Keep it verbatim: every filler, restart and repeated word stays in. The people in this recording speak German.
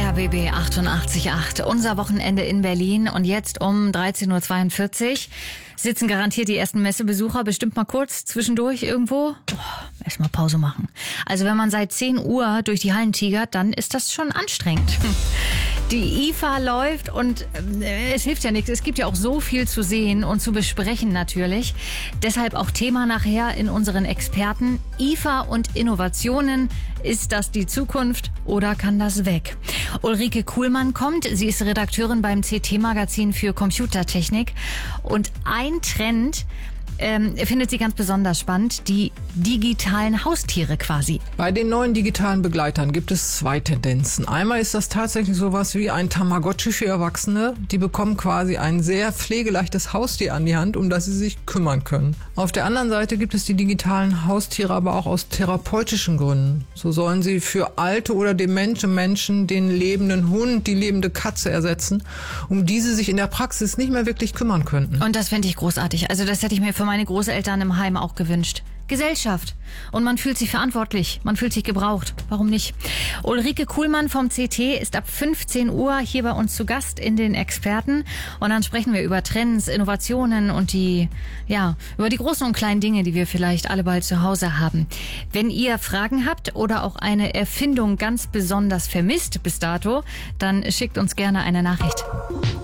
R B B achtundachtzig Komma acht. Unser Wochenende in Berlin. Und jetzt um dreizehn Uhr zweiundvierzig sitzen garantiert die ersten Messebesucher bestimmt mal kurz zwischendurch irgendwo. Oh, erstmal Pause machen. Also wenn man seit zehn Uhr durch die Hallen tigert, dann ist das schon anstrengend. Die I F A läuft und äh, es hilft ja nichts. Es gibt ja auch so viel zu sehen und zu besprechen natürlich. Deshalb auch Thema nachher in unseren Experten. I F A und Innovationen. Ist das die Zukunft oder kann das weg? Ulrike Kuhlmann kommt. Sie ist Redakteurin beim C T-Magazin für Computertechnik. Und ein Trend ähm, findet sie ganz besonders spannend. Die digitalen Haustiere quasi. Bei den neuen digitalen Begleitern gibt es zwei Tendenzen. Einmal ist das tatsächlich sowas wie ein Tamagotchi für Erwachsene. Die bekommen quasi ein sehr pflegeleichtes Haustier an die Hand, um das sie sich kümmern können. Auf der anderen Seite gibt es die digitalen Haustiere aber auch aus therapeutischen Gründen. So sollen sie für alte oder demente Menschen den lebenden Hund, die lebende Katze ersetzen, um die sie sich in der Praxis nicht mehr wirklich kümmern könnten. Und das fände ich großartig. Also das hätte ich mir für meine Großeltern im Heim auch gewünscht. Gesellschaft. Und man fühlt sich verantwortlich. Man fühlt sich gebraucht. Warum nicht? Ulrike Kuhlmann vom C T ist ab fünfzehn Uhr hier bei uns zu Gast in den Experten. Und dann sprechen wir über Trends, Innovationen und die, ja, über die großen und kleinen Dinge, die wir vielleicht alle bald zu Hause haben. Wenn ihr Fragen habt oder auch eine Erfindung ganz besonders vermisst bis dato, dann schickt uns gerne eine Nachricht.